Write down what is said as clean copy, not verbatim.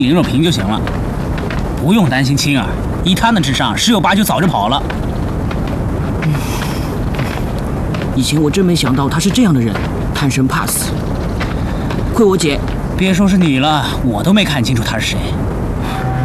林若萍就行了，不用担心青儿，以她那智商，十有八九早就跑了。 以前我真没想到他是这样的人，贪生怕死。亏我姐， 别说是你了，我都没看清楚他是谁。